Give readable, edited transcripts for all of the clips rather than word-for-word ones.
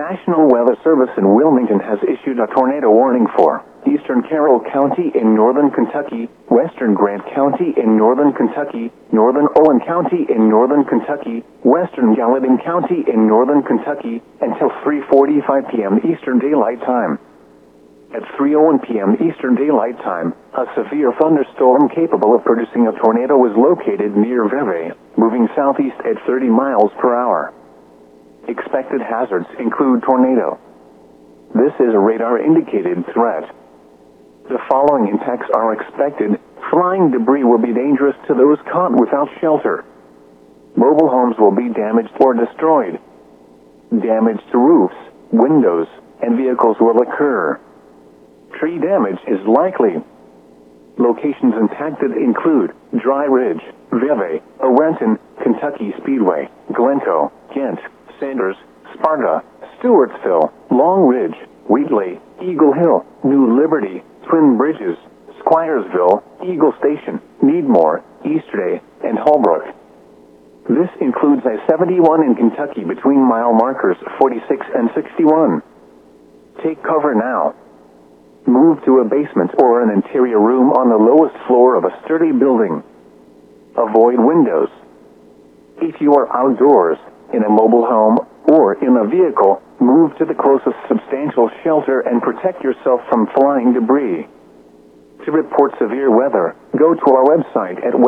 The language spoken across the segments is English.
National Weather Service in Wilmington has issued a tornado warning for eastern Carroll County in northern Kentucky, western Grant County in northern Kentucky, northern Owen County in northern Kentucky, western Gallatin County in northern Kentucky, until 3:45 p.m. Eastern Daylight Time. At 3:01 p.m. Eastern Daylight Time, a severe thunderstorm capable of producing a tornado was located near Vevey, moving southeast at 30 miles per hour. Expected hazards include tornado. This is a radar-indicated threat. The following impacts are expected. Flying debris will be dangerous to those caught without shelter. Mobile homes will be damaged or destroyed. Damage to roofs, windows, and vehicles will occur. Tree damage is likely. Locations impacted include Dry Ridge, Vevey, Owenton, Kentucky Speedway, Glencoe, Ghent, Sanders, Sparta, Stewartsville, Long Ridge, Wheatley, Eagle Hill, New Liberty, Twin Bridges, Squiresville, Eagle Station, Needmore, Easterday, and Holbrook. This includes I-71 in Kentucky between mile markers 46 and 61. Take cover now. Move to a basement or an interior room on the lowest floor of a sturdy building. Avoid windows. If you are outdoors, in a mobile home, or in a vehicle, move to the closest substantial shelter and protect yourself from flying debris. To report severe weather, go to our website at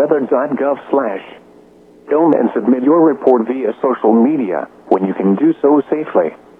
weather.gov/. Film and submit your report via social media when you can do so safely.